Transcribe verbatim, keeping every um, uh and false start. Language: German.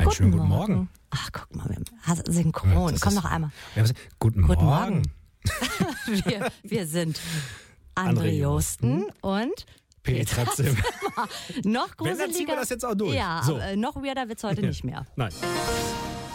Einen schönen guten Morgen. Morgen. Ach, guck mal, wir haben synchron. Ja, Komm ist, noch einmal. Ja, guten, Guten Morgen. Morgen. wir, wir sind André Josten und Petra Zimmer. noch gruseliger. Wenn, dann ziehen wir das jetzt auch durch. Ja, so. äh, noch weirder wird's heute nicht mehr. Nein.